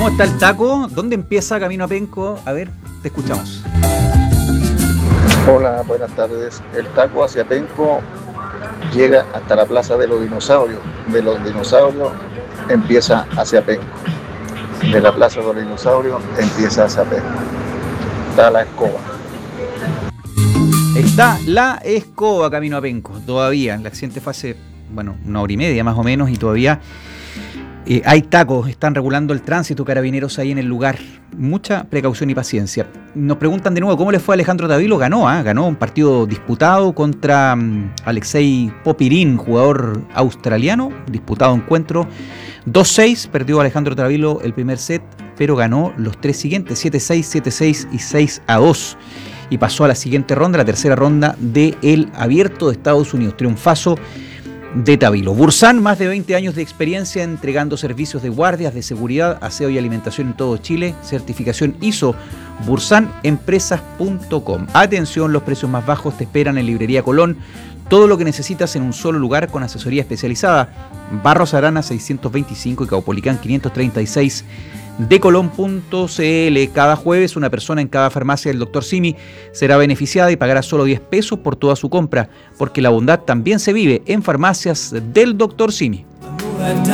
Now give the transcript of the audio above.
¿Cómo está el taco? ¿Dónde empieza Camino a Penco? A ver, te escuchamos. Hola, buenas tardes. El taco hacia Penco llega hasta la Plaza de los Dinosaurios. De los dinosaurios empieza hacia Penco. De la Plaza de los Dinosaurios empieza hacia Penco. Está la escoba. Está la escoba Camino a Penco. Todavía, el accidente fue hace, una hora y media más o menos y todavía hay tacos, están regulando el tránsito, carabineros ahí en el lugar. Mucha precaución y paciencia. Nos preguntan de nuevo cómo le fue a Alejandro Tavilo. Ganó un partido disputado contra Alexei Popirín, jugador australiano. Disputado encuentro 2-6, perdió Alejandro Tavilo el primer set, pero ganó los tres siguientes, 7-6, 7-6 y 6-2. Y pasó a la siguiente ronda, la tercera ronda del Abierto de Estados Unidos. Triunfazo de Tavilo. Bursan, más de 20 años de experiencia entregando servicios de guardias, de seguridad, aseo y alimentación en todo Chile. Certificación ISO. bursanempresas.com. Atención, los precios más bajos te esperan en Librería Colón. Todo lo que necesitas en un solo lugar con asesoría especializada. Barros Arana 625 y Caupolicán 536. De Colón.cl. Cada jueves una persona en cada farmacia del Dr. Simi será beneficiada y pagará solo 10 pesos por toda su compra, porque la bondad también se vive en farmacias del Dr. Simi.